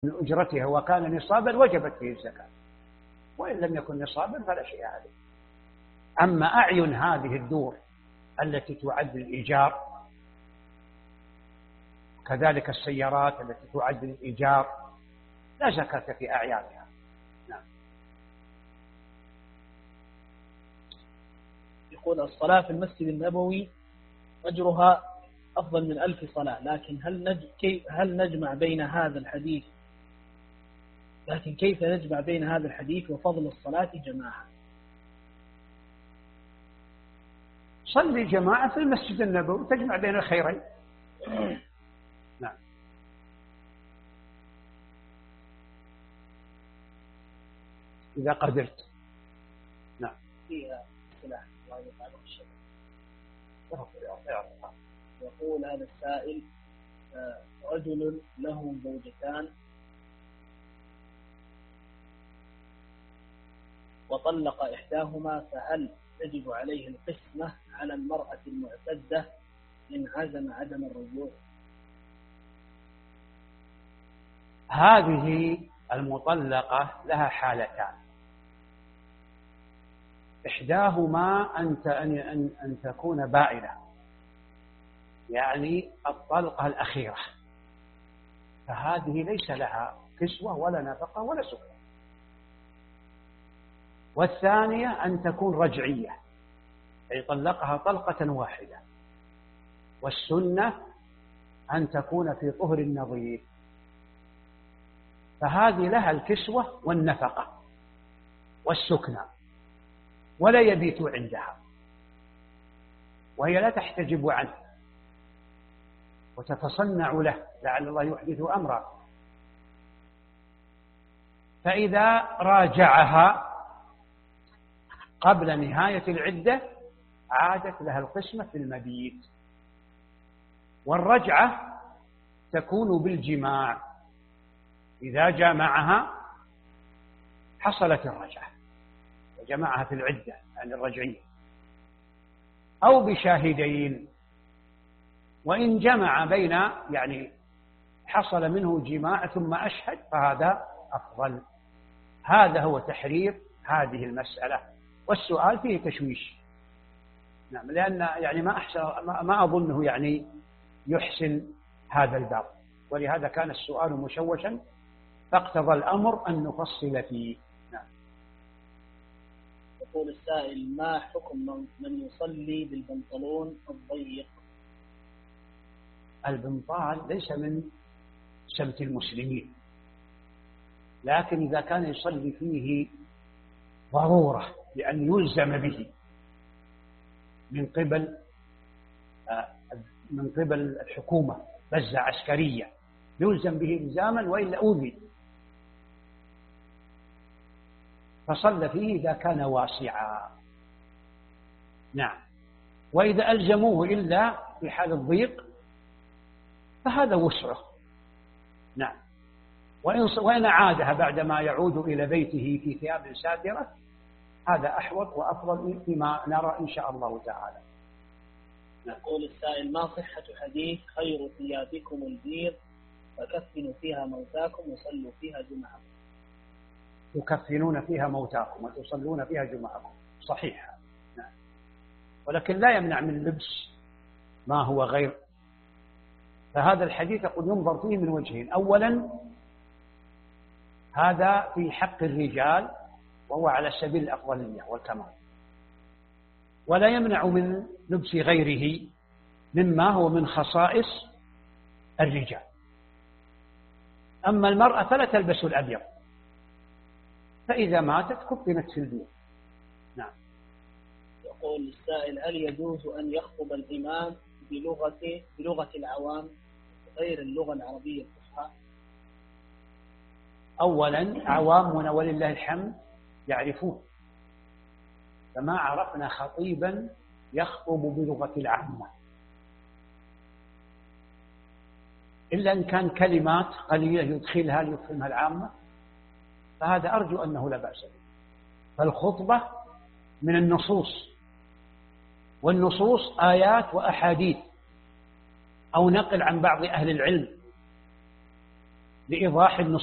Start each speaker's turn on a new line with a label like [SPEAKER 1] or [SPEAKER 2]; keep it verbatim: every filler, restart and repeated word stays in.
[SPEAKER 1] من أجرتها وكان نصابا وجبت فيه الزكاة، وإن لم يكن نصابا فلا شيء عليه. أما أعين هذه الدور التي تعد للإيجار، كذلك السيارات التي تعد للإيجار، لا زكاة في أعيانها. نعم.
[SPEAKER 2] يقول الصلاة في المسجد النبوي أجرها أفضل من ألف صلاة، لكن هل نج... كيف هل نجمع بين هذا الحديث لكن كيف نجمع بين هذا الحديث وفضل الصلاة جماعة؟
[SPEAKER 1] صلي جماعة في المسجد النبوي تجمع بين الخيرين. نعم. إذا قدرت. نعم.
[SPEAKER 2] فيها سلاح الله يفعله الشيء. يقول هذا السائل: رجل له زوجتان وطلق إحداهما، فهل تجب عليه القسمة على المرأة المعتدة إن عزم عدم الرجوع؟
[SPEAKER 1] هذه المطلقة لها حالتان: إحداهما أن أن أن تكون بائنة، يعني الطلقة الأخيرة، فهذه ليس لها كسوة ولا نفقة ولا سكن. والثانية أن تكون رجعية، أي طلقها طلقة واحدة، والسنة أن تكون في طهر النظير، فهذه لها الكسوة والنفقة والسكنى ولا يبيت عندها، وهي لا تحتجب عنه وتتصنع له لعل الله يحدث أمرا. فإذا راجعها قبل نهاية العدة عادت لها القسمة في المبيت، والرجعة تكون بالجماع، إذا جامعها حصلت الرجعة وجمعها في العدة عن الرجعية، أو بشاهدين، وإن جمع بين يعني حصل منه جماع ثم أشهد فهذا أفضل. هذا هو تحرير هذه المسألة، والسؤال فيه تشويش. نعم، لأن يعني ما أحسن ما أظنه يعني يحسن هذا الباب، ولهذا كان السؤال مشوشا فاقتضى الأمر أن نفصل فيه. نعم.
[SPEAKER 2] يقول السائل: ما حكم من يصلي بالبنطلون الضيق؟
[SPEAKER 1] البنطال ليس من سمت المسلمين، لكن إذا كان يصلي فيه ضرورة لأن يلزم به من قبل من قبل الحكومة، بزة عسكرية يلزم به إلزاما وإلا أوذي، فصلى فيه إذا كان واسعا. نعم. وإذا ألزموه إلا في حال الضيق فهذا وسعه. نعم. وإن عادها بعدما يعود إلى بيته في ثياب ساترة هذا أحوط وأفضل فيما نرى إن شاء الله تعالى.
[SPEAKER 2] يقول السائل: ما صحة حديث خير ثيابكم البيض فكفنوا فيها موتاكم وصلوا فيها جمعكم؟
[SPEAKER 1] تكفنون فيها موتاكم وتصلون فيها جمعكم، صحيح. نعم. ولكن لا يمنع من لبس ما هو غير. فهذا الحديث يقول ينظر فيه من وجهين: أولا هذا في حق الرجال وهو على سبيل الأفضلية والكمال، ولا يمنع من لبس غيره مما هو من خصائص الرجال. أما المرأة فلا تلبس الأبيض، فإذا ماتت كفنت في البيض. نعم.
[SPEAKER 2] يقول السائل: هل يجوز أن يخطب الإمام بلغة بلغة العوام غير اللغة العربية الفصحى؟
[SPEAKER 1] أولا عوامنا ولله الحمد يعرفون، فما عرفنا خطيبا يخطب بلغة العامة إلا إن كان كلمات قليلة يدخلها ليفهمها العامة، فهذا أرجو أنه لا بأس به. فالخطبة من النصوص، والنصوص آيات وأحاديث أو نقل عن بعض أهل العلم لإيضاح النصوص.